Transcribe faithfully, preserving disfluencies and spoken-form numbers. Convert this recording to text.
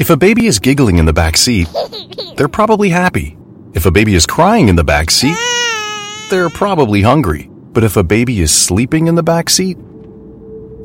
If a baby is giggling in the back seat, they're probably happy. If a baby is crying in the back seat, they're probably hungry. But if a baby is sleeping in the back seat,